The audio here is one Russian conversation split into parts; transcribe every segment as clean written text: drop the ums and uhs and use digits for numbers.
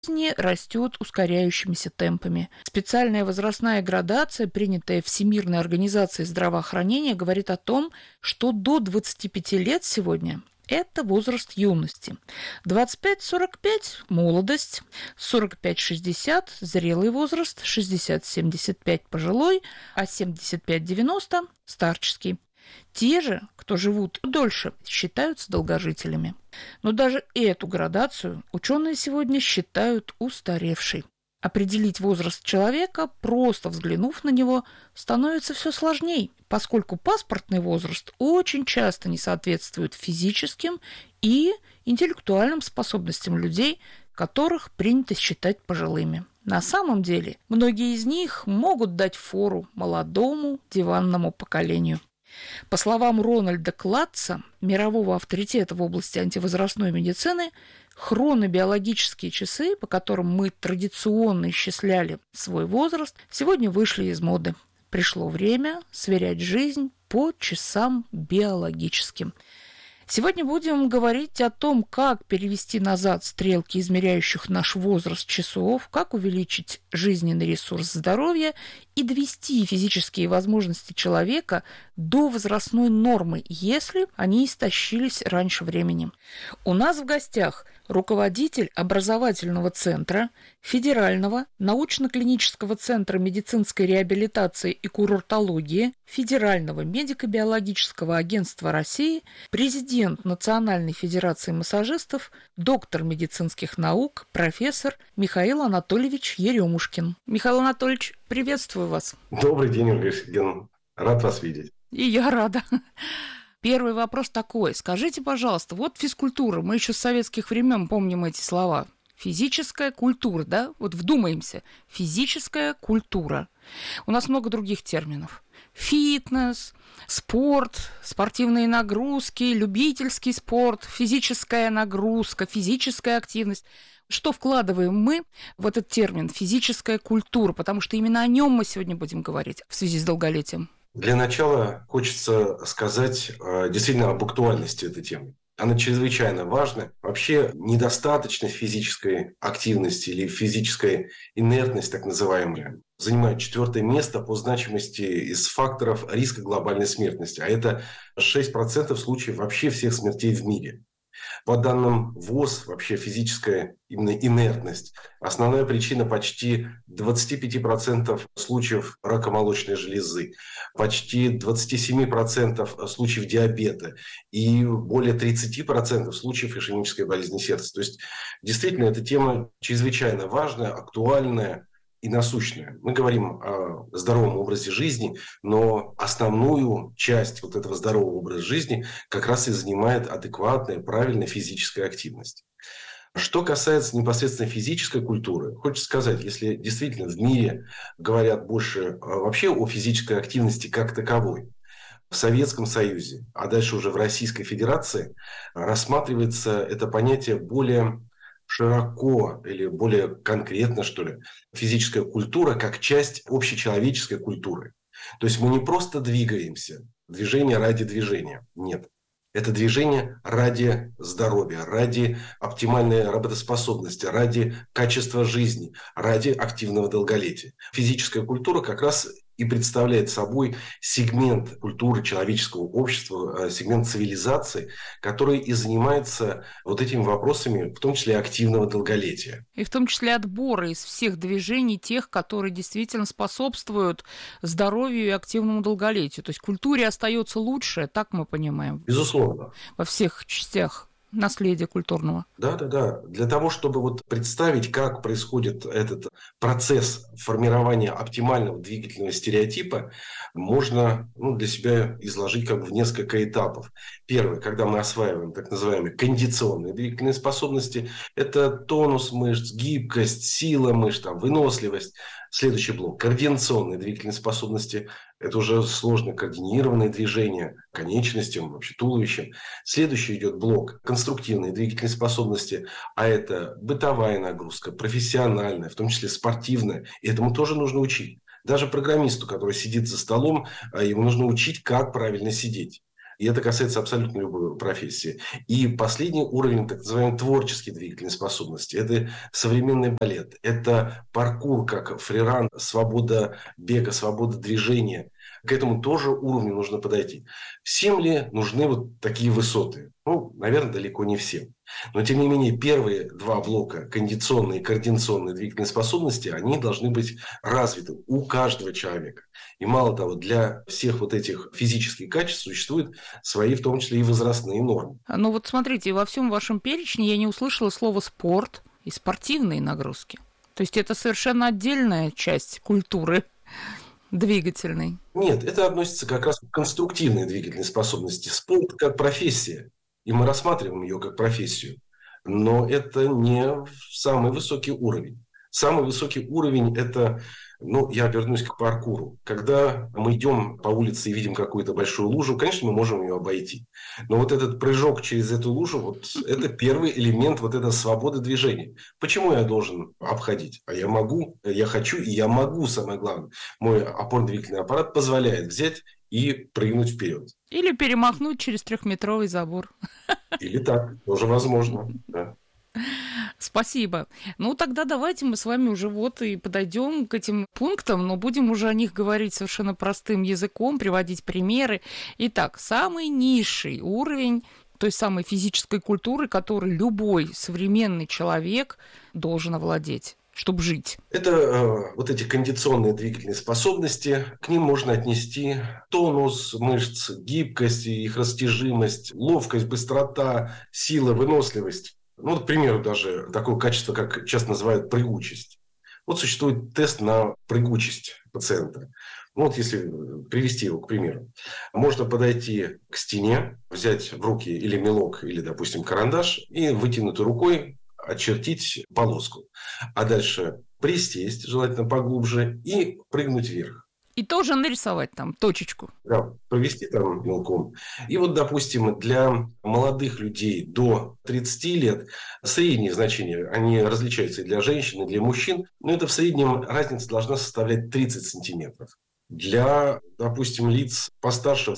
растет ускоряющимися темпами. Специальная возрастная градация, принятая Всемирной организацией здравоохранения, говорит о том, что до 25 лет сегодня это возраст юности. 25-45 – молодость, 45-60 – зрелый возраст, 60-75 – пожилой, а 75-90 – старческий. Те же, кто живут дольше, считаются долгожителями. Но даже эту градацию ученые сегодня считают устаревшей. Определить возраст человека, просто взглянув на него, становится все сложнее, поскольку паспортный возраст очень часто не соответствует физическим и интеллектуальным способностям людей, которых принято считать пожилыми. На самом деле, многие из них могут дать фору молодому диванному поколению. По словам Рональда Клатца, мирового авторитета в области антивозрастной медицины, хронобиологические часы, по которым мы традиционно исчисляли свой возраст, сегодня вышли из моды. Пришло время сверять жизнь по часам биологическим. Сегодня будем говорить о том, как перевести назад стрелки, измеряющих наш возраст часов, как увеличить жизненный ресурс здоровья и довести физические возможности человека до возрастной нормы, если они истощились раньше времени. У нас в гостях руководитель образовательного центра Федерального научно-клинического центра медицинской реабилитации и курортологии Федерального медико-биологического агентства России, президент Национальной федерации массажистов, доктор медицинских наук, профессор Михаил Анатольевич Еремушкин. Михаил Анатольевич, приветствую вас. Добрый день, Ольга Сергеевна. Рад вас видеть. И я рада. Первый вопрос такой. Скажите, пожалуйста, вот физкультура, мы еще с советских времен помним эти слова. Физическая культура, да? Вот вдумаемся. Физическая культура. У нас много других терминов. Фитнес, спорт, спортивные нагрузки, любительский спорт, физическая нагрузка, физическая активность. Что вкладываем мы в этот термин «физическая культура», потому что именно о нем мы сегодня будем говорить в связи с долголетием? Для начала хочется сказать действительно об актуальности этой темы. Она чрезвычайно важна. Вообще недостаточность физической активности или физическая инертность, так называемая, занимает 4-е место по значимости из факторов риска глобальной смертности. А это 6% случаев вообще всех смертей в мире. По данным ВОЗ, вообще физическая именно инертность – основная причина почти 25% случаев рака молочной железы, почти 27% случаев диабета и более 30% случаев ишемической болезни сердца. То есть, действительно, эта тема чрезвычайно важная, актуальная и насущная. Мы говорим о здоровом образе жизни, но основную часть вот этого здорового образа жизни как раз и занимает адекватная, правильная физическая активность. Что касается непосредственно физической культуры, хочется сказать, если действительно в мире говорят больше вообще о физической активности как таковой, в Советском Союзе, а дальше уже в Российской Федерации рассматривается это понятие более широко или более конкретно, что ли, физическая культура как часть общечеловеческой культуры. То есть мы не просто двигаемся, движение ради движения. Нет. Это движение ради здоровья, ради оптимальной работоспособности, ради качества жизни, ради активного долголетия. Физическая культура как раз и представляет собой сегмент культуры человеческого общества, сегмент цивилизации, который и занимается вот этими вопросами, в том числе активного долголетия. И в том числе отбора из всех движений тех, которые действительно способствуют здоровью и активному долголетию. То есть культуре остается лучшее, так мы понимаем. Безусловно. Во всех частях наследия культурного. Да. Для того, чтобы вот представить, как происходит этот процесс формирования оптимального двигательного стереотипа, можно для себя изложить как бы в несколько этапов. Первый, когда мы осваиваем так называемые кондиционные двигательные способности, это тонус мышц, гибкость, сила мышц, выносливость. Следующий блок – координационные двигательные способности. Это уже сложно координированные движения конечностям, вообще туловищем. Следующий идет блок – конструктивные двигательные способности. А это бытовая нагрузка, профессиональная, в том числе спортивная. И этому тоже нужно учить. Даже программисту, который сидит за столом, ему нужно учить, как правильно сидеть. И это касается абсолютно любой профессии. И последний уровень, так называемой творческой двигательной способности, это современный балет, это паркур, как фриран, свобода бега, свобода движения. К этому тоже уровню нужно подойти. Всем ли нужны вот такие высоты? Ну, наверное, далеко не всем. Но, тем не менее, первые два блока, кондиционные и координационные двигательные способности, они должны быть развиты у каждого человека. И мало того, для всех вот этих физических качеств существуют свои, в том числе и возрастные нормы. Ну вот смотрите, во всем вашем перечне я не услышала слово «спорт» и «спортивные нагрузки». То есть это совершенно отдельная часть культуры двигательной. Нет, это относится как раз к конструктивной двигательной способности. Спорт как профессия, и мы рассматриваем ее как профессию. Но это не самый высокий уровень. Самый высокий уровень – это, я вернусь к паркуру. Когда мы идем по улице и видим какую-то большую лужу, конечно, мы можем ее обойти. Но вот этот прыжок через эту лужу, это первый элемент вот этой свободы движения. Почему я должен обходить? А я могу, я хочу и я могу, самое главное. Мой опорно-двигательный аппарат позволяет взять и прыгнуть вперед. Или перемахнуть через 3-метровый забор. Или так, тоже возможно, да. Спасибо. Тогда давайте мы с вами уже и подойдем к этим пунктам, но будем уже о них говорить совершенно простым языком, приводить примеры. Итак, самый низший уровень той самой физической культуры, которой любой современный человек должен овладеть, чтобы жить. Это вот эти кондиционные двигательные способности. К ним можно отнести тонус мышц, гибкость, их растяжимость, ловкость, быстрота, сила, выносливость. К примеру, даже такое качество, как часто называют прыгучесть. Существует тест на прыгучесть пациента. Если привести его к примеру. Можно подойти к стене, взять в руки или мелок, или, допустим, карандаш, и вытянутой рукой очертить полоску. А дальше присесть, желательно поглубже, и прыгнуть вверх. И тоже нарисовать там точечку. Да, провести там мелком. И допустим, для молодых людей до 30 лет средние значения, они различаются и для женщин, и для мужчин, но это в среднем разница должна составлять 30 сантиметров. Для, допустим, лиц постарше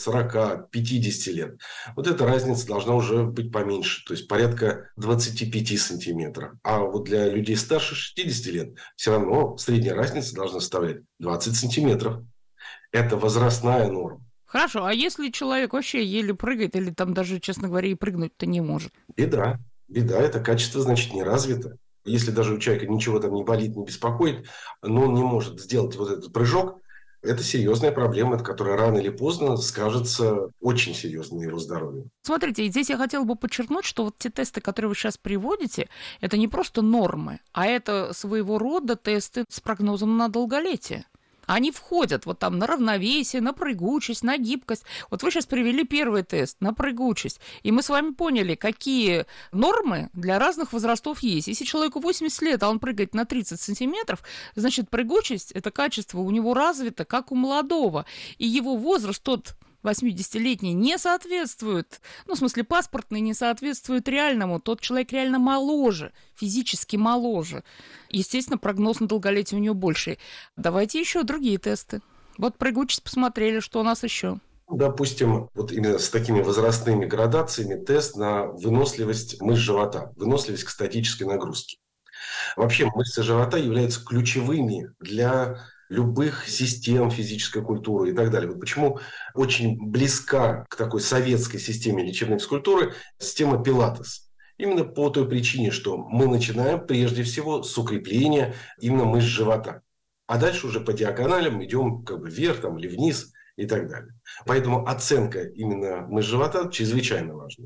40-50 лет, эта разница должна уже быть поменьше, то есть порядка 25 сантиметров. А для людей старше 60 лет все равно средняя разница должна составлять 20 сантиметров. Это возрастная норма. Хорошо, а если человек вообще еле прыгает или там даже, честно говоря, и прыгнуть-то не может? Беда, это качество, значит, не развито. Если даже у человека ничего там не болит, не беспокоит, но он не может сделать этот прыжок, это серьезная проблема, которая рано или поздно скажется очень серьезно на его здоровье. Смотрите, и здесь я хотела бы подчеркнуть, что те тесты, которые вы сейчас приводите, это не просто нормы, а это своего рода тесты с прогнозом на долголетие. Они входят там на равновесие, на прыгучесть, на гибкость. Вы сейчас привели первый тест на прыгучесть. И мы с вами поняли, какие нормы для разных возрастов есть. Если человеку 80 лет, а он прыгает на 30 сантиметров, значит, прыгучесть, это качество у него развито, как у молодого. И его возраст, тот 80-летний, не соответствует, в смысле паспортный, не соответствует реальному. Тот человек реально моложе, физически моложе. Естественно, прогноз на долголетие у него больше. Давайте еще другие тесты. Прыгучесть посмотрели, что у нас еще. Допустим, именно с такими возрастными градациями тест на выносливость мышц живота, выносливость к статической нагрузке. Вообще мышцы живота являются ключевыми для любых систем физической культуры и так далее. Почему очень близка к такой советской системе лечебной физкультуры система пилатес. Именно по той причине, что мы начинаем прежде всего с укрепления именно мышц живота. А дальше уже по диагоналям идем вверх или вниз и так далее. Поэтому оценка именно мышц живота чрезвычайно важна.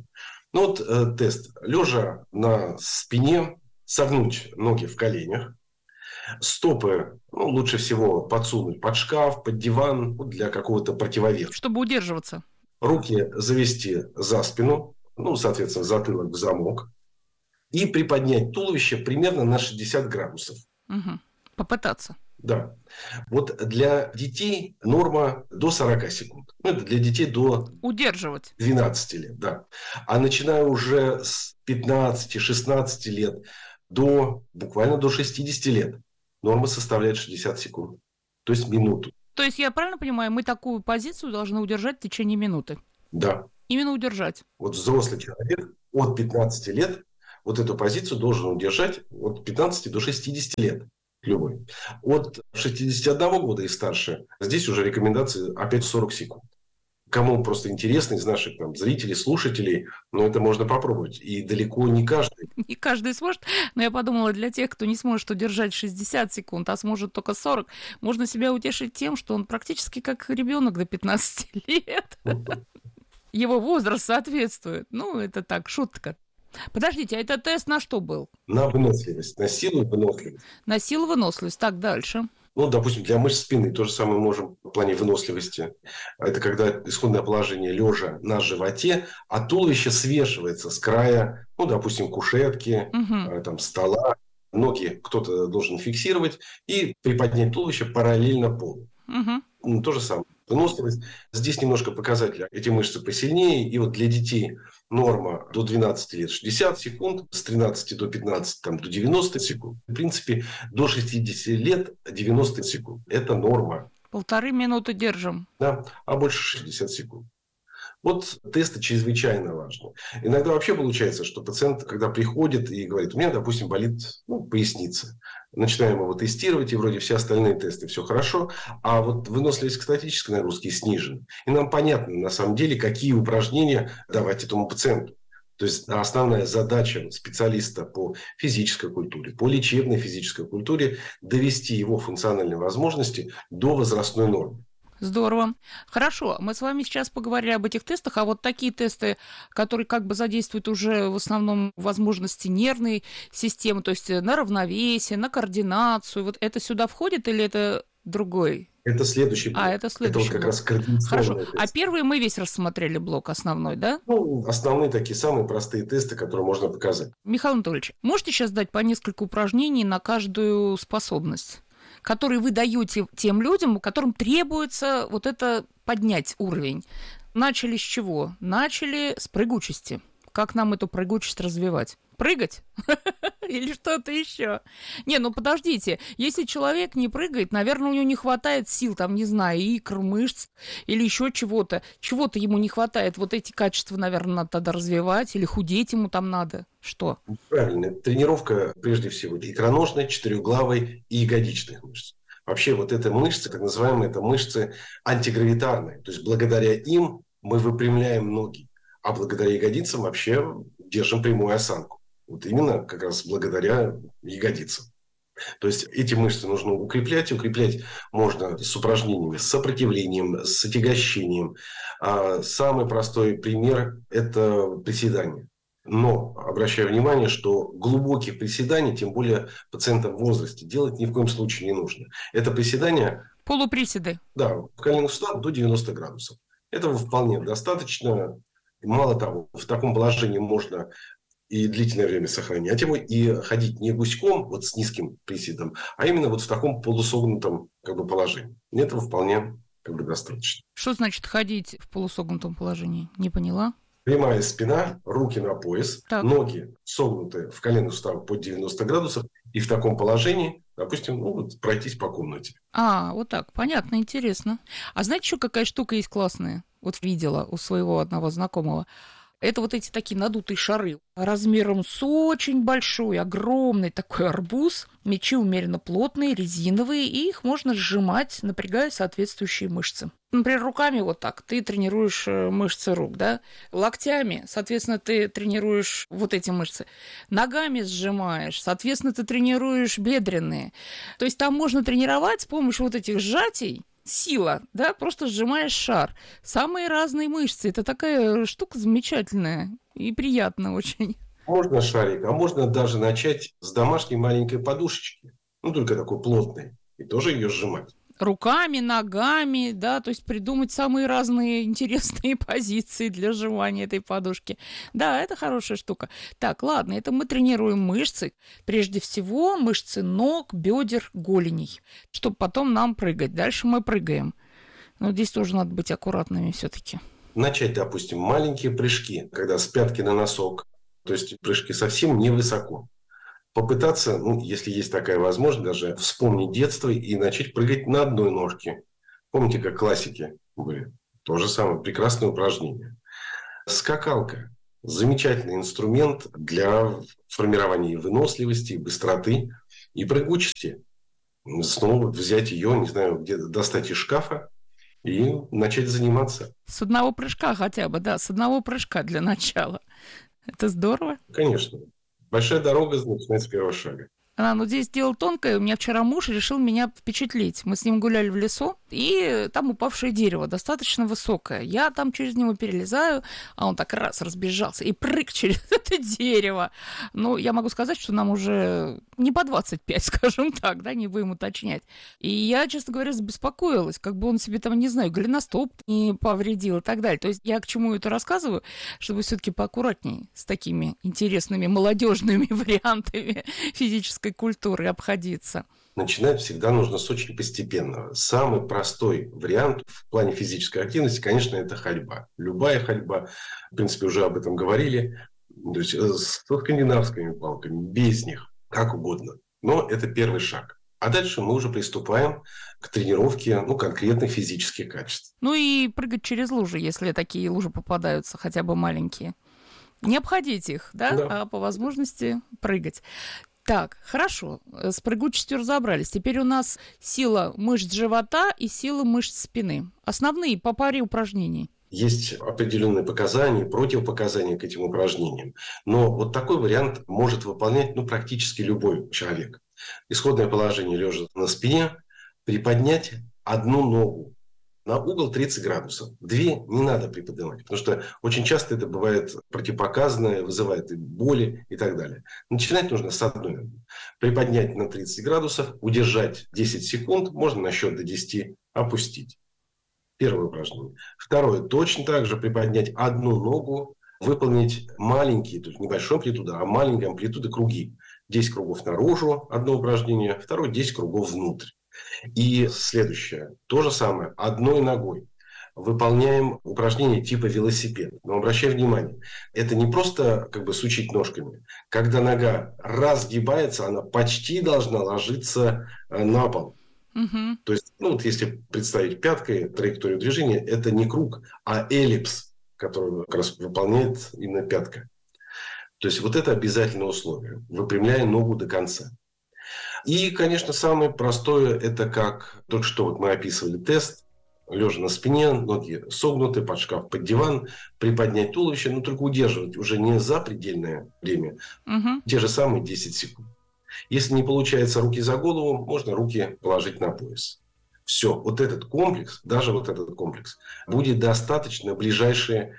Тест. Лежа на спине, согнуть ноги в коленях. Стопы лучше всего подсунуть под шкаф, под диван для какого-то противовеса. Чтобы удерживаться. Руки завести за спину, соответственно, затылок в замок. И приподнять туловище примерно на 60 градусов. Угу. Попытаться. Да. Для детей норма до 40 секунд. Это для детей до удерживать 12 лет. Да. А начиная уже с 15-16 лет буквально до 60 лет. Норма составляет 60 секунд, то есть минуту. То есть, я правильно понимаю, мы такую позицию должны удержать в течение минуты? Да, Именно удержать. Вот взрослый человек от 15 лет вот эту позицию должен удержать от 15 до 60 лет. Любой. От 61 года и старше здесь уже рекомендации опять 40 секунд. Кому просто интересно из наших там, зрителей, слушателей, но это можно попробовать. И далеко не каждый. Не каждый сможет, но я подумала, для тех, кто не сможет удержать 60 секунд, а сможет только 40, можно себя утешить тем, что он практически как ребенок до 15 лет. Его возраст соответствует. Ну, это так, шутка. Подождите, а это тест на что был? На выносливость, на силу и выносливость. На силу, выносливость. Так, дальше. Ну, допустим, для мышц спины то же самое можем в плане выносливости. Это когда исходное положение лежа на животе, а туловище свешивается с края, ну, допустим, кушетки, там, стола. Ноги кто-то должен фиксировать и приподнять туловище параллельно полу. Ну, то же самое. Выносливость. Здесь немножко показателя. Эти мышцы посильнее. И вот для детей норма до 12 лет 60 секунд, с 13 до 15 там, до 90 секунд. В принципе, до 60 лет 90 секунд. Это норма. 1,5 минуты держим. Да, а больше 60 секунд. Вот тесты чрезвычайно важны. Иногда вообще получается, что пациент, когда приходит и говорит, у меня, допустим, болит поясница. Начинаем его тестировать, и вроде все остальные тесты, все хорошо. А вот выносливость к статической нагрузке снижена. И нам понятно, на самом деле, какие упражнения давать этому пациенту. То есть основная задача специалиста по физической культуре, по лечебной физической культуре – довести его функциональные возможности до возрастной нормы. Здорово. Хорошо, мы с вами сейчас поговорили об этих тестах, а вот такие тесты, которые как бы задействуют уже в основном возможности нервной системы, то есть на равновесие, на координацию, вот это сюда входит или это другой? Это следующий блок. Это следующий вот как блок. раз координационный Хорошо. тест. А первый мы весь рассмотрели блок основной, да? Ну, основные такие самые простые тесты, которые можно показать. Михаил Анатольевич, можете сейчас дать по несколько упражнений на каждую способность, которые вы даете тем людям, которым требуется вот это поднять уровень? Начали с чего? Начали с прыгучести. Как нам эту прыгучесть развивать? Прыгать? Или что-то еще? Не, ну подождите. Если человек не прыгает, наверное, у него не хватает сил, там, не знаю, икр, мышц или еще чего-то. Чего-то ему не хватает. Вот эти качества, наверное, надо тогда развивать. Или худеть ему там надо. Что? Правильно. Тренировка, прежде всего, икроножной, четырехглавой и ягодичных мышц. Вообще вот эти мышцы, так называемые, это мышцы антигравитарные. То есть благодаря им мы выпрямляем ноги. А благодаря ягодицам вообще держим прямую осанку. Вот именно как раз благодаря ягодицам. То есть эти мышцы нужно укреплять. Укреплять можно с упражнениями, с сопротивлением, с отягощением. Самый простой пример – это приседания. Но обращаю внимание, что глубоких приседаний, тем более пациентам в возрасте, делать ни в коем случае не нужно. Это приседания… Полуприседы. Да, в коленных суставах до 90 градусов. Этого вполне достаточно. Мало того, в таком положении можно и длительное время сохранять его, и ходить не гуськом, вот с низким приседом, а именно вот в таком полусогнутом положении. Этого вполне достаточно. Что значит ходить в полусогнутом положении? Не поняла. Прямая спина, руки на пояс, так. Ноги согнуты в коленных суставах под 90 градусов, и в таком положении, допустим, пройтись по комнате. Вот так. Понятно, интересно. А знаете, еще какая штука есть классная? Вот видела у своего одного знакомого. Это вот эти такие надутые шары размером с очень большой, огромный такой арбуз. Мячи умеренно плотные, резиновые, и их можно сжимать, напрягая соответствующие мышцы. Например, руками вот так ты тренируешь мышцы рук, да? Локтями, соответственно, ты тренируешь вот эти мышцы. Ногами сжимаешь, соответственно, ты тренируешь бедренные. То есть там можно тренировать с помощью вот этих сжатий. Сила, да, просто сжимаешь шар. Самые разные мышцы. Это такая штука замечательная и приятная очень. Можно шарик, а можно даже начать с домашней маленькой подушечки. Только такой плотной. И тоже ее сжимать. Руками, ногами, да, то есть придумать самые разные интересные позиции для сжимания этой подушки. Да, это хорошая штука. Так, ладно, это мы тренируем мышцы. Прежде всего, мышцы ног, бедер, голеней, чтобы потом нам прыгать. Дальше мы прыгаем. Но здесь тоже надо быть аккуратными все-таки. Начать, допустим, маленькие прыжки, когда с пятки на носок. То есть прыжки совсем невысоко. Попытаться, если есть такая возможность, даже вспомнить детство и начать прыгать на одной ножке. Помните, как классики были? То же самое, прекрасное упражнение. Скакалка. Замечательный инструмент для формирования и выносливости, и быстроты, и прыгучести. Снова взять ее, не знаю, где достать из шкафа и начать заниматься. С одного прыжка хотя бы, да, с одного прыжка для начала. Это здорово. Конечно. Большая дорога начинается с первого шага. Но здесь дело тонкое. У меня вчера муж решил меня впечатлить. Мы с ним гуляли в лесу, и там упавшее дерево, достаточно высокое. Я там через него перелезаю, а он так раз разбежался и прыг через это дерево. Ну, я могу сказать, что нам уже не по 25, скажем так, да, не будем уточнять. И я, честно говоря, забеспокоилась, как бы он себе там, не знаю, голеностоп не повредил и так далее. То есть я к чему это рассказываю, чтобы все-таки поаккуратнее с такими интересными молодежными вариантами физической культуры обходиться. Начинать всегда нужно с очень постепенного. Самый простой вариант в плане физической активности, конечно, это ходьба. Любая ходьба, в принципе, уже об этом говорили, то есть с скандинавскими палками, без них, как угодно. Но это первый шаг. А дальше мы уже приступаем к тренировке конкретных физических качеств. Ну и прыгать через лужи, если такие лужи попадаются, хотя бы маленькие. Не обходить их, да? А по возможности прыгать. Так, хорошо, с прыгучестью разобрались. Теперь у нас сила мышц живота и сила мышц спины. Основные по паре упражнений. Есть определенные показания, противопоказания к этим упражнениям. Но вот такой вариант может выполнять практически любой человек. Исходное положение лежа на спине, приподнять одну ногу на угол 30 градусов. Две не надо приподнимать, потому что очень часто это бывает противопоказано, вызывает и боли и так далее. Начинать нужно с одной ноги. Приподнять на 30 градусов, удержать 10 секунд, можно на счет до 10 опустить. Первое упражнение. Второе. Точно так же приподнять одну ногу, выполнить маленькие, то есть небольшой амплитуды, а маленькие амплитуды круги. 10 кругов наружу, одно упражнение, второе 10 кругов внутрь. И следующее. То же самое. Одной ногой. Выполняем упражнение типа велосипед. Но обращай внимание, это не просто сучить ножками. Когда нога разгибается, она почти должна ложиться на пол. Угу. То есть, если представить пяткой траекторию движения, это не круг, а эллипс, который как раз выполняет именно пятка. То есть, вот это обязательное условие. Выпрямляя ногу до конца. И, конечно, самое простое, это как только что мы описывали тест, лежа на спине, ноги согнуты, под шкаф, под диван, приподнять туловище, но только удерживать уже не за предельное время, те же самые 10 секунд. Если не получается руки за голову, можно руки положить на пояс. Все, вот этот комплекс, даже вот этот комплекс, будет достаточно в ближайшие,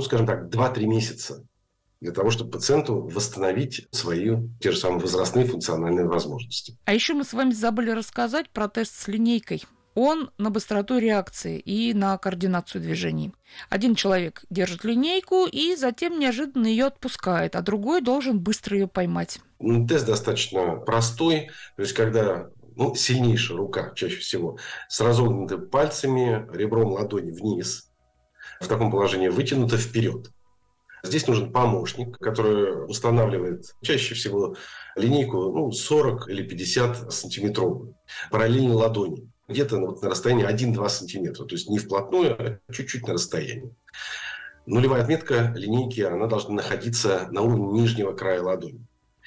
2-3 месяца для того, чтобы пациенту восстановить свои те же самые возрастные функциональные возможности. А еще мы с вами забыли рассказать про тест с линейкой. Он на быстроту реакции и на координацию движений. Один человек держит линейку и затем неожиданно ее отпускает, а другой должен быстро ее поймать. Тест достаточно простой. То есть, когда сильнейшая рука, чаще всего, с разогнутыми пальцами, ребром ладони вниз, в таком положении вытянуто вперед. Здесь нужен помощник, который устанавливает чаще всего линейку 40 или 50 сантиметровую, параллельно ладони. Где-то на расстоянии 1-2 сантиметра. То есть не вплотную, а чуть-чуть на расстоянии. Нулевая отметка линейки, она должна находиться на уровне нижнего края ладони.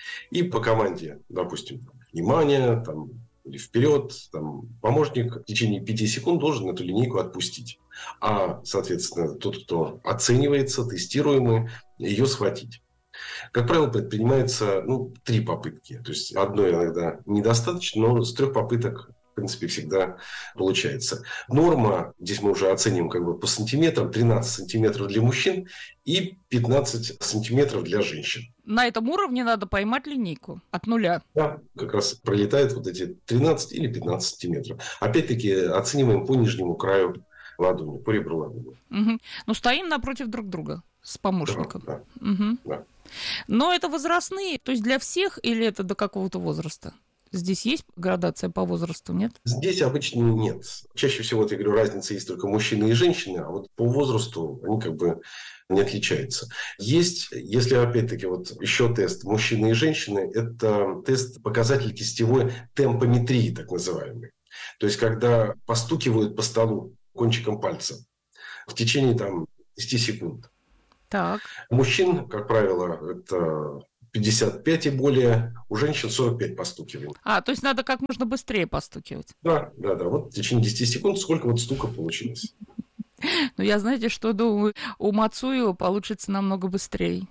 И по команде, допустим, внимание, или вперед, помощник в течение 5 секунд должен эту линейку отпустить. А, соответственно, тот, кто оценивается, тестируемый, ее схватить. Как правило, предпринимается 3 попытки. То есть, одной иногда недостаточно, но с 3 попыток, в принципе, всегда получается. Норма, здесь мы уже оценим по сантиметрам, 13 сантиметров для мужчин и 15 сантиметров для женщин. На этом уровне надо поймать линейку от нуля. Да, как раз пролетает вот эти 13 или 15 сантиметров. Опять-таки оцениваем по нижнему краю ладони, по ребру ладони. Угу. Стоим напротив друг друга с помощником. Да, угу. Да. Но это возрастные, то есть для всех или это до какого-то возраста? Здесь есть градация по возрасту, нет? Здесь обычно нет. Чаще всего, я говорю, разница есть только мужчины и женщины, а вот по возрасту они не отличаются. Есть, если опять-таки еще тест мужчины и женщины, это тест показатель кистевой темпометрии, так называемый. То есть, когда постукивают по столу кончиком пальца в течение 10 секунд. Так. У мужчин, как правило, это 55 и более, у женщин 45 постукиваний. То есть надо как можно быстрее постукивать. Да. Вот в течение 10 секунд сколько вот стуков получилось. Ну, я, знаете, что думаю, у Мацуева получится намного быстрее.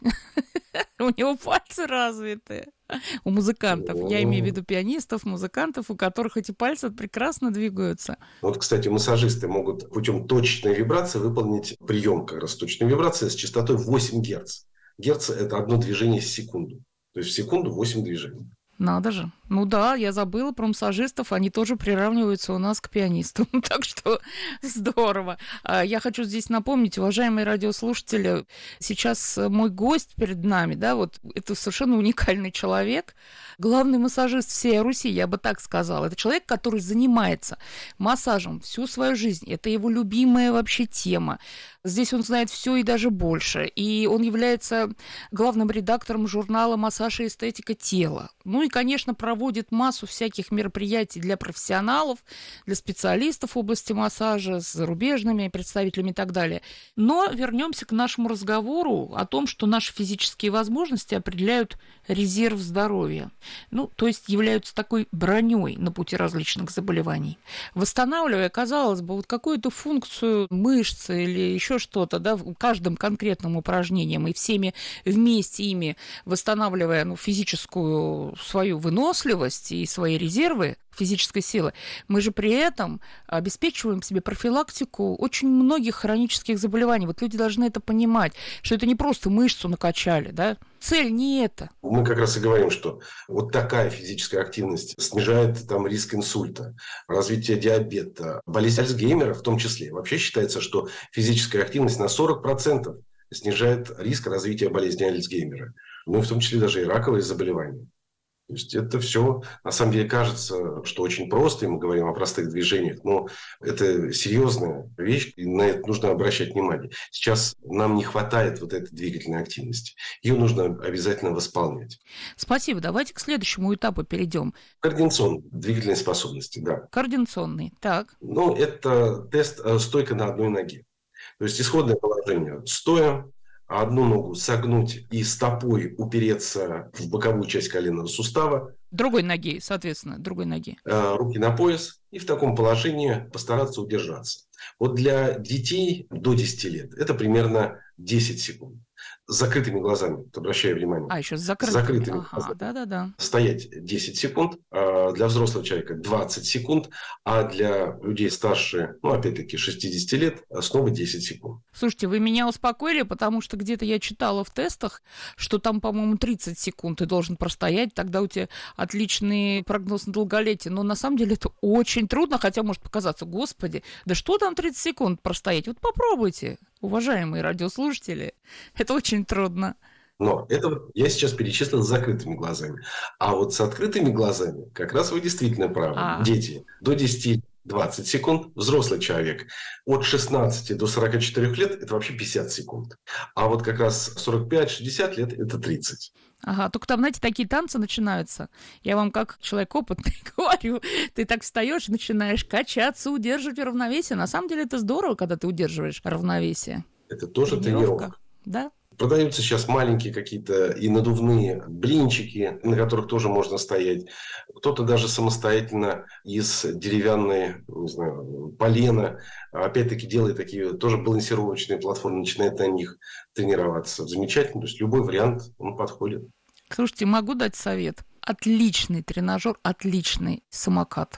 У него пальцы развитые. У музыкантов. Я имею в виду пианистов, музыкантов, у которых эти пальцы прекрасно двигаются. Вот, кстати, массажисты могут путем точечной вибрации выполнить прием как раз точной вибрации с частотой 8 Гц. Герц – это одно движение в секунду. То есть в секунду 8 движений. Надо же. Ну да, я забыла про массажистов, они тоже приравниваются у нас к пианистам, так что здорово. Я хочу здесь напомнить, уважаемые радиослушатели, сейчас мой гость перед нами, да, вот это совершенно уникальный человек, главный массажист всей Руси, я бы так сказала. Это человек, который занимается массажем всю свою жизнь, это его любимая вообще тема. Здесь он знает все и даже больше. И он является главным редактором журнала «Массаж и эстетика тела». Ну и, конечно, проводит массу всяких мероприятий для профессионалов, для специалистов в области массажа, с зарубежными представителями и так далее. Но вернемся к нашему разговору о том, что наши физические возможности определяют резерв здоровья. Ну, то есть являются такой броней на пути различных заболеваний. Восстанавливая, казалось бы, вот какую-то функцию мышцы или еще что-то, да, каждым конкретным упражнением и всеми вместе ими восстанавливая физическую свою выносливость и свои резервы физической силы, мы же при этом обеспечиваем себе профилактику очень многих хронических заболеваний. Вот люди должны это понимать, что это не просто мышцу накачали, да? Цель не это. Мы как раз и говорим, что вот такая физическая активность снижает там риск инсульта, развитие диабета, болезнь Альцгеймера в том числе. Вообще считается, что физическая активность на 40% снижает риск развития болезни Альцгеймера. Ну и в том числе даже и раковые заболевания. То есть это все, на самом деле, кажется, что очень просто, и мы говорим о простых движениях, но это серьезная вещь, и на это нужно обращать внимание. Сейчас нам не хватает вот этой двигательной активности. Ее нужно обязательно восполнять. Спасибо. Давайте к следующему этапу перейдем. Координационные двигательные способности, да. Координационный, так. Ну, это тест стойка на одной ноге. То есть исходное положение стоя, одну ногу согнуть и стопой упереться в боковую часть коленного сустава. Другой ноги, соответственно, другой ноги. Руки на пояс и в таком положении постараться удержаться. Вот для детей до 10 лет это примерно 10 секунд. С закрытыми глазами, обращаю внимание. Еще с закрытыми глазами. Да. Стоять 10 секунд, для взрослого человека 20 секунд, а для людей старше, опять-таки, 60 лет, снова 10 секунд. Слушайте, вы меня успокоили, потому что где-то я читала в тестах, что там, по-моему, 30 секунд ты должен простоять, тогда у тебя отличный прогноз на долголетие. Но на самом деле это очень трудно, хотя может показаться, господи, да что там 30 секунд простоять? Вот попробуйте, уважаемые радиослушатели, это очень трудно. Но это я сейчас перечислил с закрытыми глазами. А вот с открытыми глазами как раз вы действительно правы. Дети до 10-20 секунд, взрослый человек от 16 до 44 лет – это вообще 50 секунд. А вот как раз 45-60 лет – это 30. Только там, знаете, такие танцы начинаются. Я вам как человек опытный говорю, ты так встаешь и начинаешь качаться, удерживать равновесие. На самом деле это здорово, когда ты удерживаешь равновесие. Это тоже тренировка. Да. Продаются сейчас маленькие какие-то и надувные блинчики, на которых тоже можно стоять. Кто-то даже самостоятельно из деревянной, не знаю, полена, опять-таки делает такие тоже балансировочные платформы, начинает на них тренироваться. Замечательно. То есть любой вариант, он подходит. Слушайте, могу дать совет. Отличный тренажер, отличный самокат.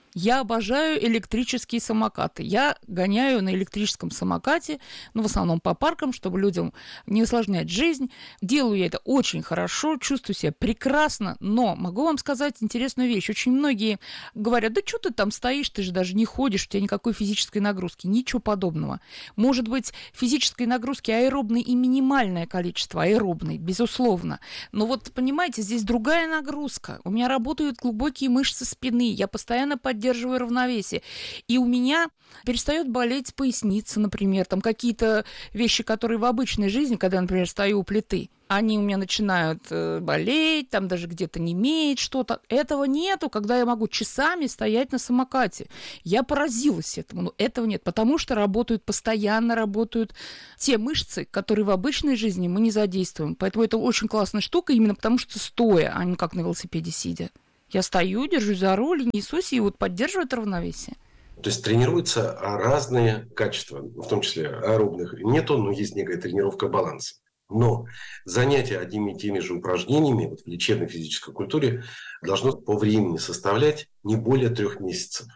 Я обожаю электрические самокаты. Я гоняю на электрическом самокате, в основном по паркам, чтобы людям не усложнять жизнь. Делаю я это очень хорошо, чувствую себя прекрасно, но могу вам сказать интересную вещь. Очень многие говорят, да что ты там стоишь, ты же даже не ходишь, у тебя никакой физической нагрузки. Ничего подобного. Может быть, физической нагрузки аэробной и минимальное количество, аэробной, безусловно. Но вот, понимаете, здесь другая нагрузка. У меня работают глубокие мышцы спины, я постоянно поддерживаю поддерживаю равновесие. И у меня перестает болеть поясница, например, там какие-то вещи, которые в обычной жизни, когда я, например, стою у плиты, они у меня начинают болеть, там даже где-то немеет что-то. Этого нету, когда я могу часами стоять на самокате. Я поразилась этому, но этого нет, потому что постоянно работают те мышцы, которые в обычной жизни мы не задействуем. Поэтому это очень классная штука, именно потому что стоя, а не как на велосипеде сидя. Я стою, держусь за руль, несусь и вот поддерживаю это равновесие. То есть тренируются разные качества, в том числе аэробных. Нету, но есть некая тренировка баланса. Но занятие одними и теми же упражнениями вот в лечебной физической культуре должно по времени составлять не более 3 месяцев.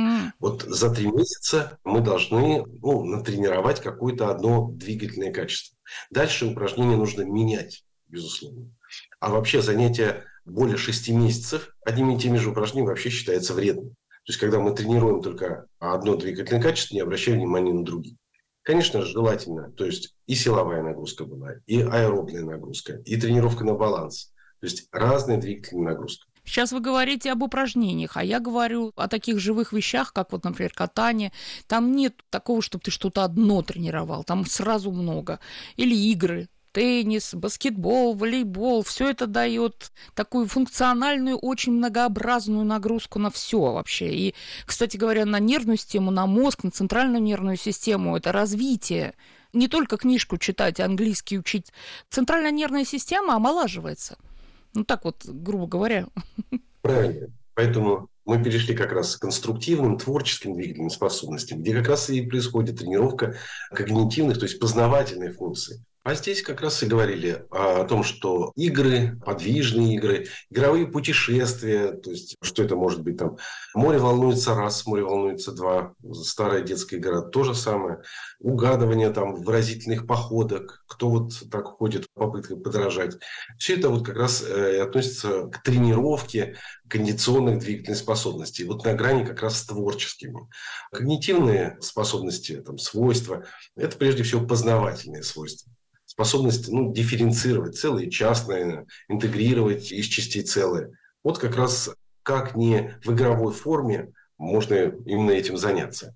Вот за 3 месяца мы должны натренировать какое-то одно двигательное качество. Дальше упражнения нужно менять, безусловно. А вообще занятие более 6 месяцев одними и теми же упражнениями вообще считается вредным. То есть, когда мы тренируем только одно двигательное качество, не обращая внимания на другие. Конечно же, желательно, то есть и силовая нагрузка была, и аэробная нагрузка, и тренировка на баланс. То есть разные двигательные нагрузки. Сейчас вы говорите об упражнениях, а я говорю о таких живых вещах, как вот, например, катание. Там нет такого, чтобы ты что-то одно тренировал, там сразу много. Или игры. Теннис, баскетбол, волейбол, все это дает такую функциональную, очень многообразную нагрузку на все вообще. И, кстати говоря, на нервную систему, на мозг, на центральную нервную систему это развитие. Не только книжку читать, английский учить. Центральная нервная система омолаживается. Ну так вот, грубо говоря. Правильно. Поэтому мы перешли как раз к конструктивным, творческим двигательным способностям, где как раз и происходит тренировка когнитивных, то есть познавательных функций. А здесь как раз и говорили о том, что игры, подвижные игры, игровые путешествия, то есть что это может быть там, море волнуется раз, море волнуется два, старая детская игра, то же самое, угадывание там выразительных походок, кто вот так ходит в попытках подражать. Все это вот как раз относится к тренировке кондиционных двигательных способностей, вот на грани как раз с творческими. Когнитивные способности, там, свойства, это прежде всего познавательные свойства. Способность дифференцировать целое и частное, интегрировать из частей целое. Вот как раз как не в игровой форме можно именно этим заняться.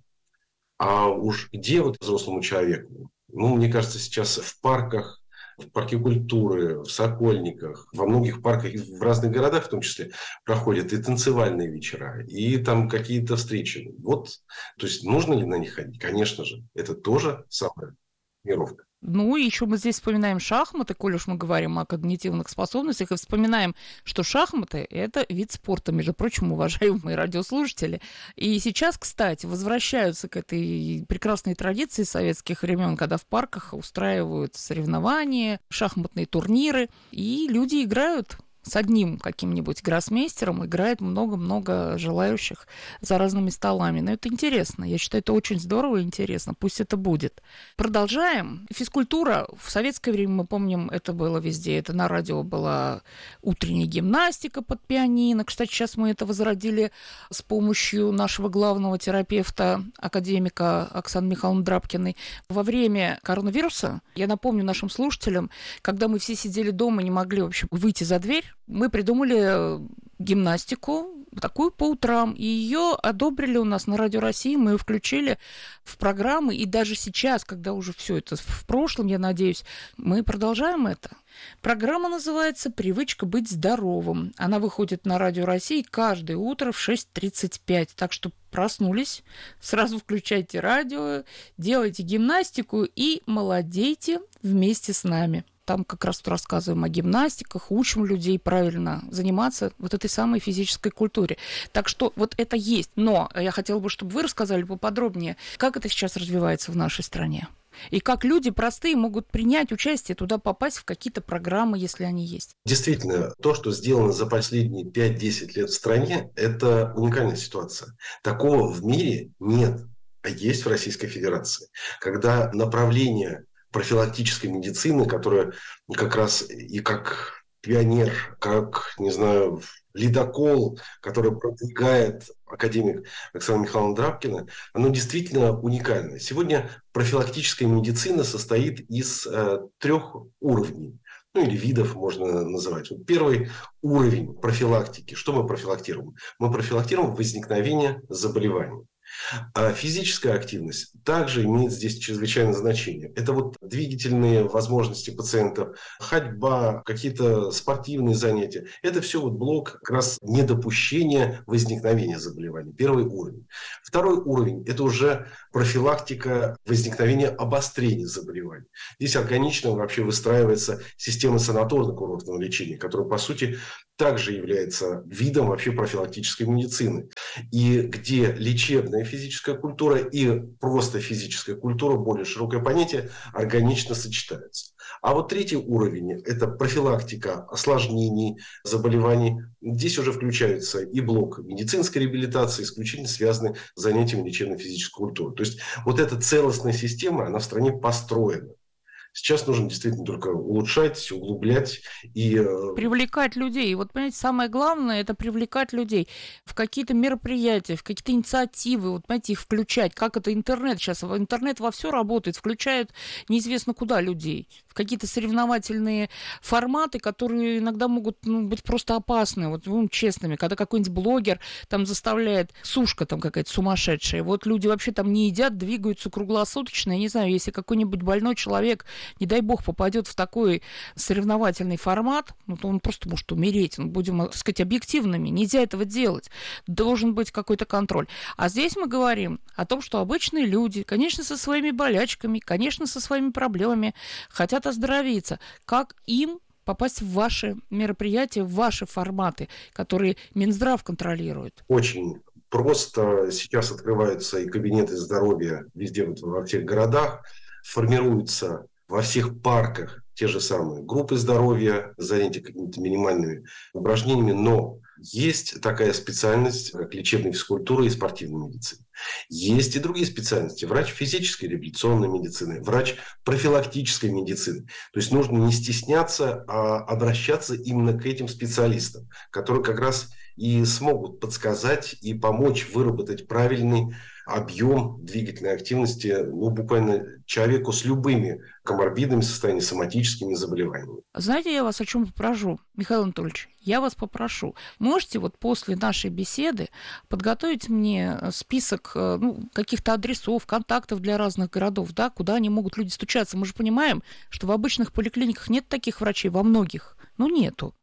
А уж где вот взрослому человеку? Мне кажется, сейчас в парках, в парке культуры, в Сокольниках, во многих парках, в разных городах в том числе, проходят и танцевальные вечера, и там какие-то встречи. Вот, то есть нужно ли на них ходить? Конечно же, это тоже самая тренировка. Еще мы здесь вспоминаем шахматы, коль уж мы говорим о когнитивных способностях, и вспоминаем, что шахматы – это вид спорта, между прочим, уважаемые радиослушатели. И сейчас, кстати, возвращаются к этой прекрасной традиции советских времен, когда в парках устраивают соревнования, шахматные турниры, и люди играют. С одним каким-нибудь гроссмейстером играет много-много желающих за разными столами. Но это интересно. Я считаю, это очень здорово и интересно. Пусть это будет. Продолжаем. Физкультура. В советское время, мы помним, это было везде. Это на радио была утренняя гимнастика под пианино. Кстати, сейчас мы это возродили с помощью нашего главного терапевта, академика Оксаны Михайловны Драбкиной. Во время коронавируса, я напомню нашим слушателям, когда мы все сидели дома, не могли вообще выйти за дверь, мы придумали гимнастику, такую по утрам, и ее одобрили у нас на Радио России, мы ее включили в программы, и даже сейчас, когда уже все это в прошлом, я надеюсь, мы продолжаем это. Программа называется «Привычка быть здоровым». Она выходит на Радио России каждое утро в 6:35, так что проснулись, сразу включайте радио, делайте гимнастику и молодейте вместе с нами. Там как раз рассказываем о гимнастиках, учим людей правильно заниматься вот этой самой физической культуре. Так что вот это есть. Но я хотела бы, чтобы вы рассказали поподробнее, как это сейчас развивается в нашей стране. И как люди простые могут принять участие, туда попасть в какие-то программы, если они есть. Действительно, то, что сделано за последние 5-10 лет в стране, это уникальная ситуация. Такого в мире нет, а есть в Российской Федерации. Когда направление профилактической медицины, которая как раз и как пионер, как, не знаю, ледокол, который продвигает академик Оксана Михайловна Драбкина, оно действительно уникальное. Сегодня профилактическая медицина состоит из 3 уровней. ну или видов можно называть. Вот первый уровень профилактики. Что мы профилактируем? Мы профилактируем возникновение заболеваний. А физическая активность также имеет здесь чрезвычайное значение. Это вот двигательные возможности пациентов, ходьба, какие-то спортивные занятия. Это все вот блок как раз недопущения возникновения заболеваний. Первый уровень. Второй уровень – это уже профилактика возникновения обострения заболеваний. Здесь органично вообще выстраивается система санаторно-курортного лечения, которая, по сути, также является видом вообще профилактической медицины. И где лечебная физическая культура и просто физическая культура, более широкое понятие, органично сочетаются. А вот третий уровень – это профилактика осложнений, заболеваний. Здесь уже включается и блок медицинской реабилитации, исключительно связанный с занятиями лечебной физической культуры. То есть вот эта целостная система, она в стране построена. Сейчас нужно действительно только улучшать, углублять и привлекать людей. И вот, понимаете, самое главное – это привлекать людей в какие-то мероприятия, в какие-то инициативы, вот, понимаете, их включать. Как это интернет сейчас? Интернет во все работает, включает неизвестно куда людей, в какие-то соревновательные форматы, которые иногда могут быть просто опасны, вот, будем честными. Когда какой-нибудь блогер там заставляет, сушка там какая-то сумасшедшая, вот люди вообще там не едят, двигаются круглосуточно. Я не знаю, если какой-нибудь больной человек, не дай бог, попадет в такой соревновательный формат, ну, то он просто может умереть. Ну, будем, так сказать, объективными. Нельзя этого делать. Должен быть какой-то контроль. А здесь мы говорим о том, что обычные люди, конечно, со своими болячками, конечно, со своими проблемами, хотят оздоровиться. Как им попасть в ваши мероприятия, в ваши форматы, которые Минздрав контролирует? Очень просто. Сейчас открываются и кабинеты здоровья везде, вот, во всех городах. Формируются во всех парках те же самые группы здоровья, занятия какими-то минимальными упражнениями, но есть такая специальность, как лечебная физкультура и спортивная медицина. Есть и другие специальности. Врач физической реабилитационной медицины, врач профилактической медицины. То есть нужно не стесняться, а обращаться именно к этим специалистам, которые как раз и смогут подсказать и помочь выработать правильный объем двигательной активности, ну, буквально человеку с любыми коморбидными состояниями, соматическими заболеваниями. Знаете, я вас о чем попрошу, Михаил Анатольевич? Я вас попрошу, можете вот после нашей беседы подготовить мне список каких-то адресов, контактов для разных городов, да, куда они могут люди стучаться? Мы же понимаем, что в обычных поликлиниках нет таких врачей, во многих, нету.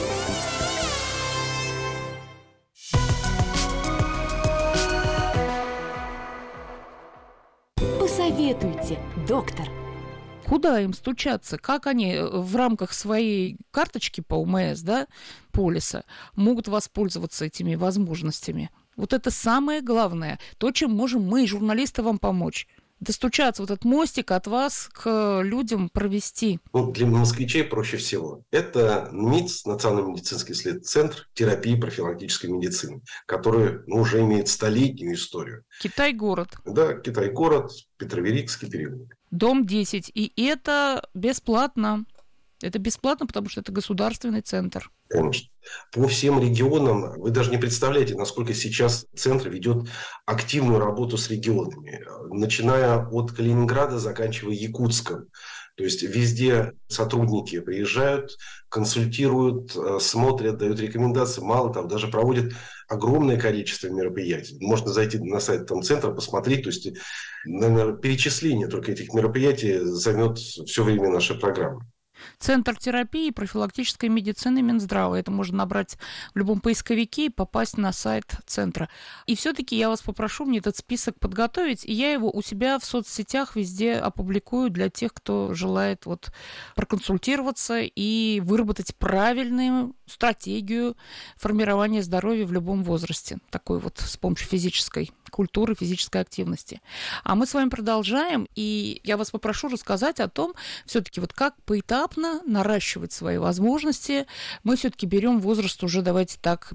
Посоветуйте, доктор. Куда им стучаться? Как они в рамках своей карточки по УМС, да, полиса, могут воспользоваться этими возможностями? Вот это самое главное, то, чем можем мы, журналисты, вам помочь. Достучаться, вот этот мостик от вас к людям провести. Для москвичей проще всего. Это НМИЦ, Национальный медицинский центр терапии профилактической медицины, который уже имеет столетнюю историю. Китай-город. Да, Китай-город, Петроверикский переулок. Дом 10. И это бесплатно. Это бесплатно, потому что это государственный центр. Конечно. По всем регионам вы даже не представляете, насколько сейчас центр ведет активную работу с регионами, начиная от Калининграда, заканчивая Якутском. То есть везде сотрудники приезжают, консультируют, смотрят, дают рекомендации. Мало того, даже проводят огромное количество мероприятий. Можно зайти на сайт центра, посмотреть. То есть, наверное, перечисление только этих мероприятий займет все время нашей программы. Центр терапии и профилактической медицины Минздрава. Это можно набрать в любом поисковике и попасть на сайт центра. И все-таки я вас попрошу мне этот список подготовить, и я его у себя в соцсетях везде опубликую для тех, кто желает проконсультироваться и выработать правильную стратегию формирования здоровья в любом возрасте. Такой с помощью физической культуры, физической активности. А мы с вами продолжаем, и я вас попрошу рассказать о том, все-таки как поэтапно наращивать свои возможности. Мы все-таки берем возраст уже, давайте так,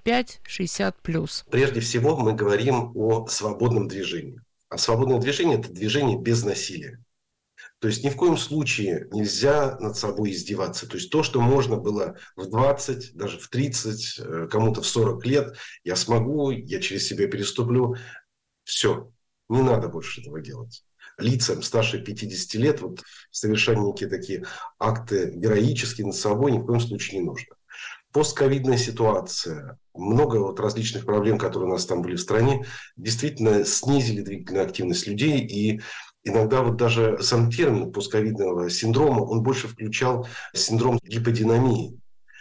55-60 плюс. Прежде всего мы говорим о свободном движении. А свободное движение – это движение без насилия. То есть ни в коем случае нельзя над собой издеваться. То есть то, что можно было в 20, даже в 30, кому-то в 40 лет, я смогу, я через себя переступлю. Все, не надо больше этого делать. лицам старше 50 лет вот совершать некие такие акты героические над собой ни в коем случае не нужно. Постковидная ситуация, много вот различных проблем, которые у нас там были в стране, действительно снизили двигательную активность людей. И иногда вот даже сам термин постковидного синдрома, он больше включал синдром гиподинамии,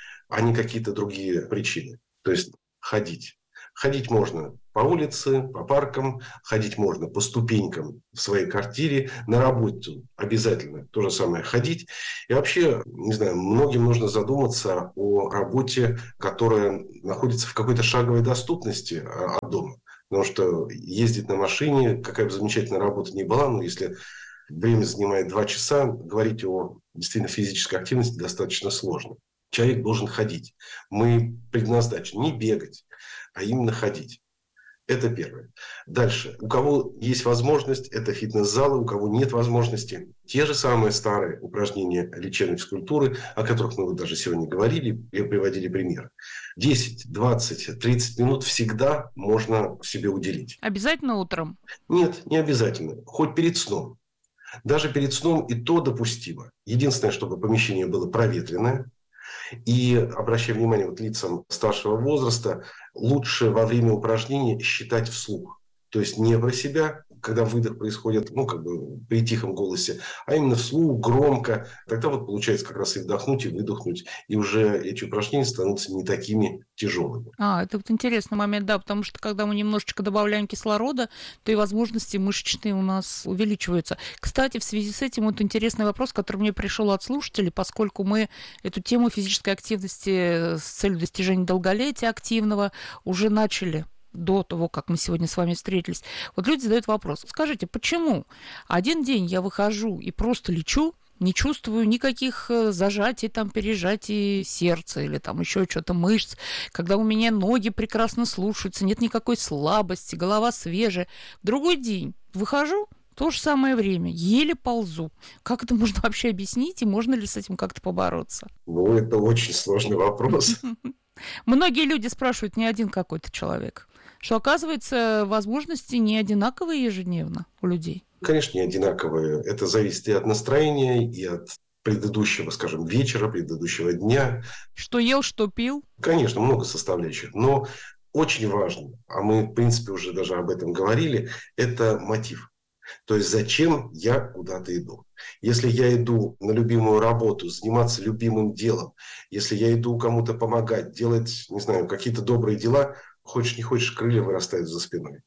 а не какие-то другие причины. То есть ходить. Ходить можно по улице, по паркам, ходить можно по ступенькам в своей квартире, на работу обязательно то же самое ходить. И вообще, не знаю, многим нужно задуматься о работе, которая находится в какой-то шаговой доступности от дома. Потому что ездить на машине, какая бы замечательная работа ни была, но если время занимает 2 часа, говорить о действительно физической активности достаточно сложно. Человек должен ходить. Мы предназначены не бегать, а именно ходить. Это первое. Дальше. У кого есть возможность, это фитнес-залы, у кого нет возможности, те же самые старые упражнения лечебной физкультуры, о которых мы вот даже сегодня говорили и приводили примеры. 10, 20, 30 минут всегда можно себе уделить. Обязательно утром? Нет, не обязательно. Хоть перед сном. Даже перед сном и то допустимо. Единственное, чтобы помещение было проветренное. И, обращая внимание вот лицам старшего возраста, лучше во время упражнений считать вслух. То есть не про себя, когда выдох происходит, при тихом голосе, а именно вслух, громко. Тогда вот получается как раз и вдохнуть, и выдохнуть. И уже эти упражнения становятся не такими тяжелыми. Это вот интересный момент, да, потому что когда мы немножечко добавляем кислорода, то и возможности мышечные у нас увеличиваются. Кстати, в связи с этим вот интересный вопрос, который мне пришел от слушателей, поскольку мы эту тему физической активности с целью достижения долголетия активного уже начали до того, как мы сегодня с вами встретились. Вот люди задают вопрос. Скажите, почему один день я выхожу и просто лечу, не чувствую никаких зажатий, пережатий сердца или еще что-то мышц, когда у меня ноги прекрасно слушаются, нет никакой слабости, голова свежая. В другой день выхожу, то же самое время, еле ползу. Как это можно вообще объяснить, и можно ли с этим как-то побороться? Это очень сложный вопрос. Многие люди спрашивают, не один какой-то человек, что, оказывается, возможности не одинаковые ежедневно у людей. Конечно, не одинаковые. Это зависит и от настроения, и от предыдущего, вечера, предыдущего дня. Что ел, что пил? Конечно, много составляющих. Но очень важно, а мы, в принципе, уже даже об этом говорили, это мотив. То есть, зачем я куда-то иду? Если я иду на любимую работу, заниматься любимым делом, если я иду кому-то помогать, делать, какие-то добрые дела, хочешь не хочешь, крылья вырастают за спиной.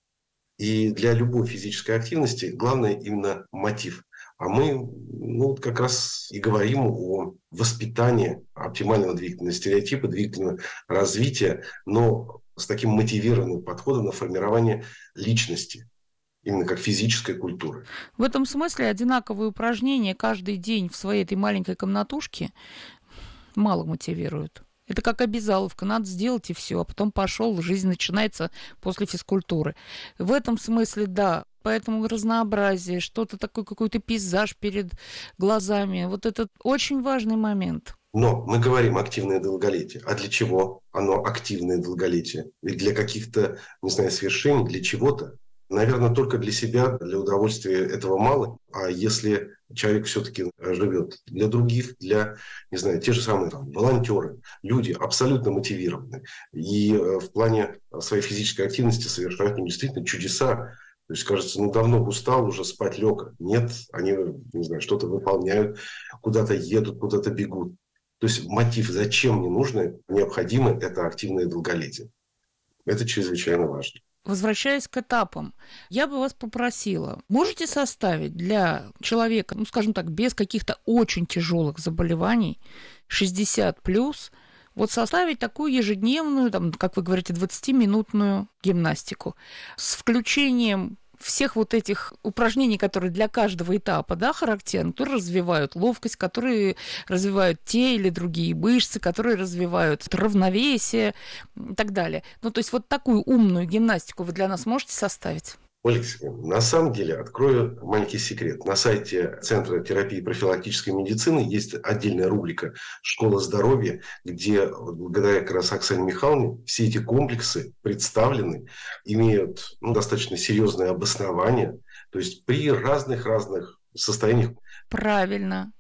И для любой физической активности главное именно мотив. А мы как раз и говорим о воспитании оптимального двигательного стереотипа, двигательного развития, но с таким мотивированным подходом на формирование личности. Именно как физической культуры. В этом смысле одинаковые упражнения каждый день в своей этой маленькой комнатушке мало мотивируют. Это как обязаловка, надо сделать и все, а потом пошел, жизнь начинается после физкультуры. В этом смысле, да, поэтому разнообразие, что-то такое, какой-то пейзаж перед глазами, вот это очень важный момент. Но мы говорим активное долголетие. А для чего оно активное долголетие? Ведь для каких-то, свершений, для чего-то. Наверное, только для себя, для удовольствия этого мало. А если человек все-таки живет для других, для, те же самые волонтеры, люди абсолютно мотивированы. И в плане своей физической активности совершают действительно чудеса. То есть, кажется, давно устал, уже спать лег. Нет, они, что-то выполняют, куда-то едут, куда-то бегут. То есть, мотив, зачем мне нужно, необходимо, это активное долголетие. Это чрезвычайно важно. Возвращаясь к этапам, я бы вас попросила, можете составить для человека, без каких-то очень тяжелых заболеваний, 60+, составить такую ежедневную, как вы говорите, 20-минутную гимнастику с включением всех этих упражнений, которые для каждого этапа, характерны, которые развивают ловкость, которые развивают те или другие мышцы, которые развивают равновесие и так далее. То есть такую умную гимнастику вы для нас можете составить? Ольга Сергеевна, на самом деле, открою маленький секрет. На сайте Центра терапии и профилактической медицины есть отдельная рубрика «Школа здоровья», где, благодаря как раз Оксане Михайловне, все эти комплексы представлены, имеют достаточно серьезное обоснование, То есть при разных состояниях. Правильно.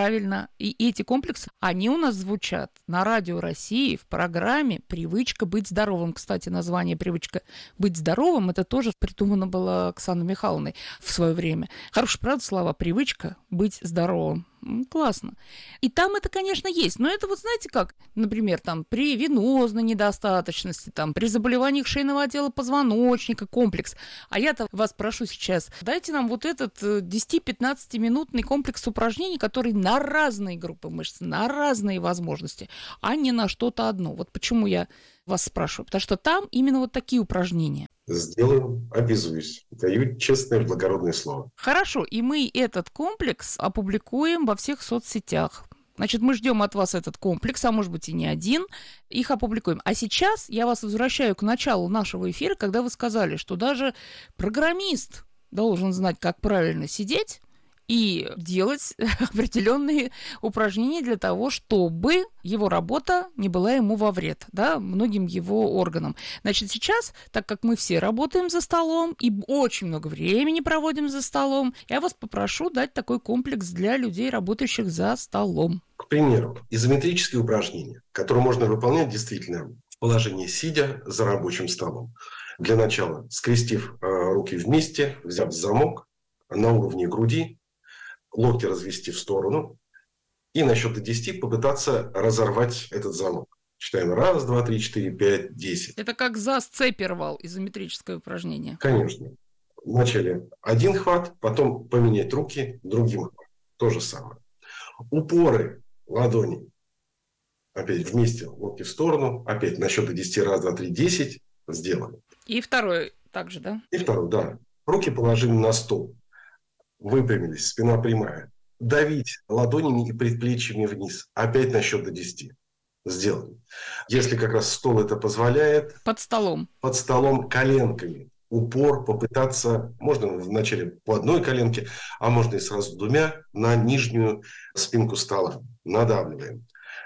И эти комплексы, они у нас звучат на Радио России в программе «Привычка быть здоровым». Кстати, название «Привычка быть здоровым» это тоже придумано было Оксаной Михайловной в свое время. Хорошие, правда, слова «привычка быть здоровым». Классно. И там это, конечно, есть. Но это вот знаете как? Например, там при венозной недостаточности, там, при заболеваниях шейного отдела позвоночника, комплекс. А я-то вас прошу сейчас, дайте нам вот этот 10-15-минутный комплекс упражнений, который на разные группы мышц, на разные возможности, а не на что-то одно. Вот почему я вас спрашиваю. Потому что там именно вот такие упражнения. Сделаем, обязуюсь. Даю честное, благородное слово. Хорошо, и мы этот комплекс опубликуем во всех соцсетях. Значит, мы ждем от вас этот комплекс, а может быть и не один, их опубликуем. А сейчас я вас возвращаю к началу нашего эфира, когда вы сказали, что даже программист должен знать, как правильно сидеть и делать определенные упражнения для того, чтобы его работа не была ему во вред, да, многим его органам. Значит, сейчас, так как мы все работаем за столом и очень много времени проводим за столом, я вас попрошу дать такой комплекс для людей, работающих за столом. К примеру, изометрические упражнения, которые можно выполнять действительно в положении сидя за рабочим столом. Для начала, скрестив руки вместе, взяв замок на уровне груди, локти развести в сторону и на счет до 10 попытаться разорвать этот замок. Считаем 1, 2, 3, 4, 5, 10. Это как за цепи рвал, изометрическое упражнение. Конечно. Вначале один хват, потом поменять руки другим хватом. То же самое. Упоры ладоней. Опять вместе, локти в сторону. Опять на счет до 10, 1, 2, 3, 10. Сделали. И второй также, да? И второй, да. Руки положили на стол. Выпрямились, спина прямая. Давить ладонями и предплечьями вниз. Опять на счет до 10. Сделали. Если как раз стол это позволяет. Под столом Коленками. Упор попытаться, можно вначале по одной коленке, а можно и сразу двумя, на нижнюю спинку стола. Надавливаем.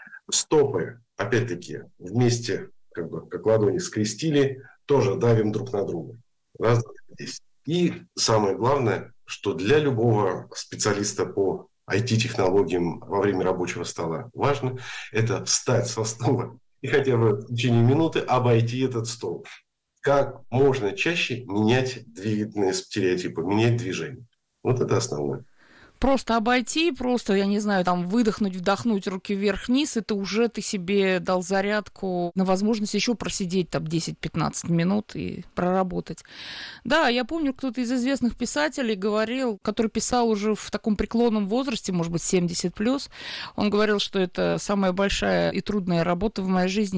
Стопы, опять-таки, вместе, как ладони скрестили, тоже давим друг на друга. 1, 2, 3, 10. И самое главное, что для любого специалиста по IT-технологиям во время рабочего стола важно, это встать со стула и хотя бы в течение минуты обойти этот стол. Как можно чаще менять двигательные стереотипы, менять движение. Вот это основное. Просто обойти, я не знаю, там выдохнуть, вдохнуть, руки вверх-вниз, это уже ты себе дал зарядку на возможность еще просидеть там 10-15 минут и проработать. Да, я помню, кто-то из известных писателей говорил, который писал уже в таком преклонном возрасте, может быть, 70+, он говорил, что это самая большая и трудная работа в моей жизни —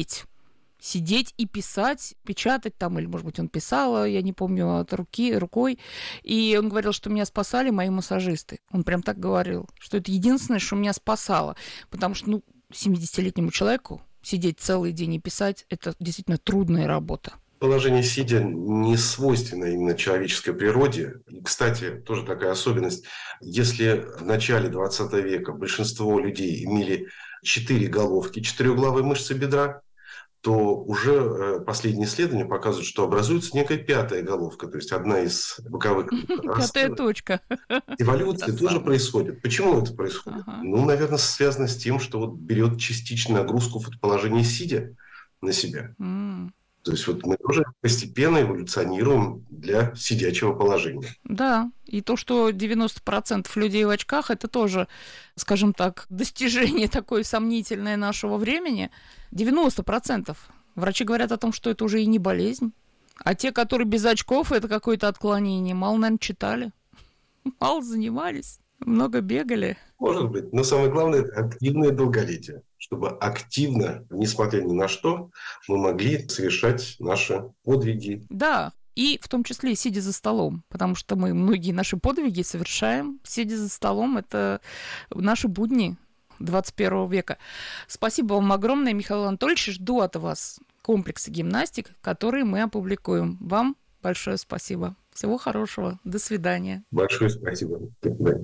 сидеть и писать, печатать там, или, может быть, он писал, я не помню, от рукой. И он говорил, что меня спасали мои массажисты. Он прям так говорил, что это единственное, что меня спасало. Потому что, 70-летнему человеку сидеть целый день и писать – это действительно трудная работа. Положение сидя не свойственно именно человеческой природе. И, кстати, тоже такая особенность. Если в начале 20 века большинство людей имели 4 головки, 4-угловые мышцы бедра, то уже последние исследования показывают, что образуется некая 5-я головка, то есть одна из боковых. 5-я точка. Эволюция тоже происходит. Почему это происходит? Наверное, связано с тем, что берет частичную нагрузку в положении сидя на себя. То есть мы тоже постепенно эволюционируем для сидячего положения. Да, и то, что 90% людей в очках, это тоже, скажем так, достижение такое сомнительное нашего времени. 90%. Врачи говорят о том, что это уже и не болезнь. А те, которые без очков, это какое-то отклонение. Мало, наверное, читали, мало занимались, много бегали. Может быть, но самое главное – это активное долголетие. Чтобы активно, несмотря ни на что, мы могли совершать наши подвиги. Да, и в том числе сидя за столом, потому что мы многие наши подвиги совершаем, сидя за столом. Это наши будни 21 века. Спасибо вам огромное, Михаил Анатольевич. Жду от вас комплексы гимнастик, которые мы опубликуем. Вам большое спасибо. Всего хорошего. До свидания. Большое спасибо. До свидания.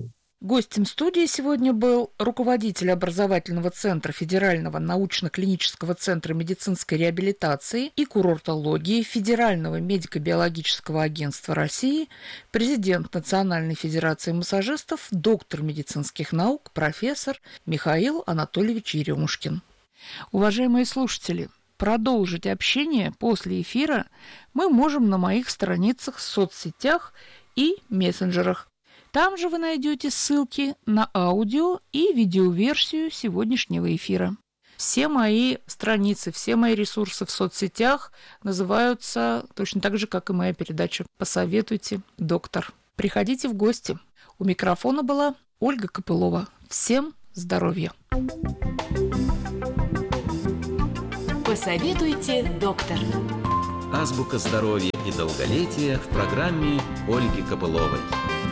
Гостем студии сегодня был руководитель образовательного центра Федерального научно-клинического центра медицинской реабилитации и курортологии Федерального медико-биологического агентства России, президент Национальной федерации массажистов, доктор медицинских наук, профессор Михаил Анатольевич Еремушкин. Уважаемые слушатели, продолжить общение после эфира мы можем на моих страницах в соцсетях и мессенджерах. Там же вы найдете ссылки на аудио и видеоверсию сегодняшнего эфира. Все мои страницы, все мои ресурсы в соцсетях называются точно так же, как и моя передача «Посоветуйте, доктор». Приходите в гости. У микрофона была Ольга Копылова. Всем здоровья! Посоветуйте, доктор. Азбука здоровья и долголетия в программе Ольги Копыловой.